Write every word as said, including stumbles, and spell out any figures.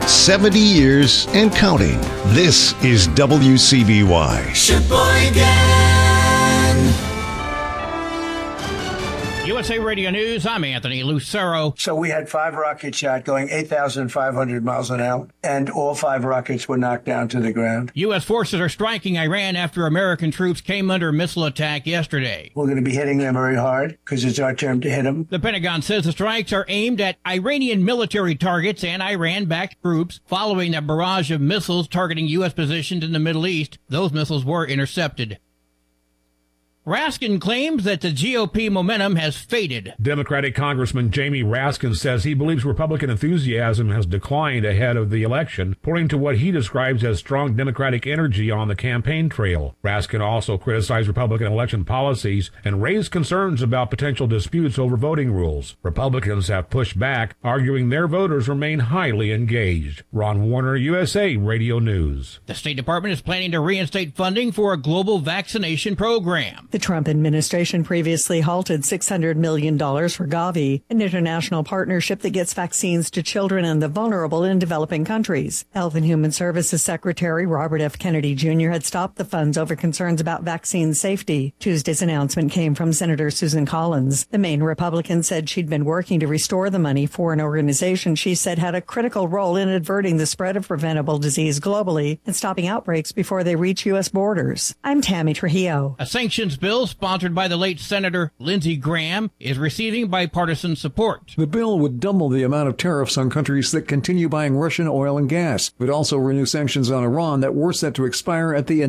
seventy years and counting. This is W C B Y. Sheboygan. U S A Radio News, I'm Anthony Lucero. So we had five rockets shot going eight thousand five hundred miles an hour, and all five rockets were knocked down to the ground. U S forces are striking Iran after American troops came under missile attack yesterday. We're going to be hitting them very hard because it's our turn to hit them. The Pentagon says the strikes are aimed at Iranian military targets and Iran-backed groups following a barrage of missiles targeting U S positions in the Middle East. Those missiles were intercepted. Raskin claims that the G O P momentum has faded. Democratic Congressman Jamie Raskin says he believes Republican enthusiasm has declined ahead of the election, pointing to what he describes as strong Democratic energy on the campaign trail. Raskin also criticized Republican election policies and raised concerns about potential disputes over voting rules. Republicans have pushed back, arguing their voters remain highly engaged. Ron Warner, U S A Radio News. The State Department is planning to reinstate funding for a global vaccination program. The Trump administration previously halted six hundred million dollars for Gavi, an international partnership that gets vaccines to children and the vulnerable in developing countries. Health and Human Services Secretary Robert F. Kennedy Junior had stopped the funds over concerns about vaccine safety. Tuesday's announcement came from Senator Susan Collins. The Maine Republican said she'd been working to restore the money for an organization she said had a critical role in averting the spread of preventable disease globally and stopping outbreaks before they reach U S borders. I'm Tammy Trujillo. A sanctions bill sponsored by the late Senator Lindsey Graham is receiving bipartisan support. The bill would double the amount of tariffs on countries that continue buying Russian oil and gas. It would also renew sanctions on Iran that were set to expire at the end